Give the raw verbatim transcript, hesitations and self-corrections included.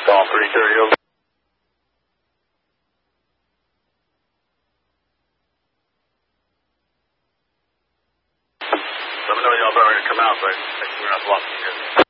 Call three thirty. Let me know y'all better come out, but I think we're not blocking you.